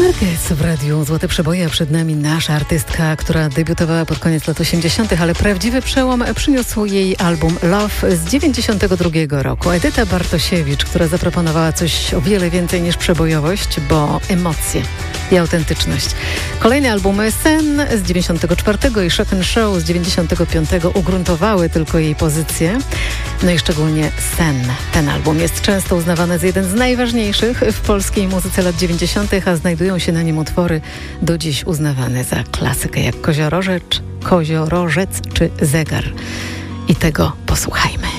Marquez w radiu Złote Przeboje, a przed nami nasza artystka, która debiutowała pod koniec lat 80., ale prawdziwy przełom przyniósł jej album Love z 92 roku. Edyta Bartosiewicz, która zaproponowała coś o wiele więcej niż przebojowość, bo emocje i autentyczność. Kolejne albumy Sen z 94 i Shock and Show z 95 ugruntowały tylko jej pozycję. No i szczególnie Sen. Ten album jest często uznawany za jeden z najważniejszych w polskiej muzyce lat 90., a znajdują się na nim utwory do dziś uznawane za klasykę, jak Koziorożec czy Zegar. I tego posłuchajmy.